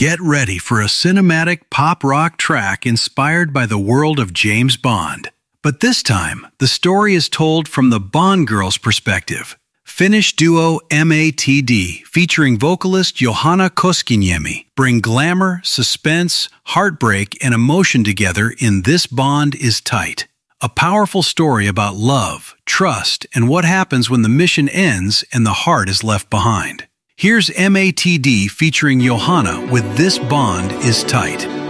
Get ready for a cinematic pop-rock track inspired by the world of James Bond. But this time, the story is told from the Bond girl's perspective. Finnish duo MATD, featuring vocalist Johanna Koskiniemi, bring glamour, suspense, heartbreak, and emotion together in This Bond Is Tight. A powerful story about love, trust, and what happens when the mission ends and the heart is left behind. Here's MATD featuring Johanna with This Bond Is Tight.